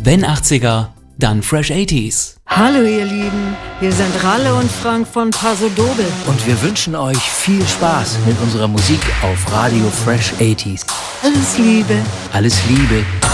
Wenn 80er, dann Fresh 80s. Hallo ihr Lieben, wir sind Ralle und Frank von Paso Doble. Und wir wünschen euch viel Spaß mit unserer Musik auf Radio Fresh 80s. Alles Liebe. Alles Liebe.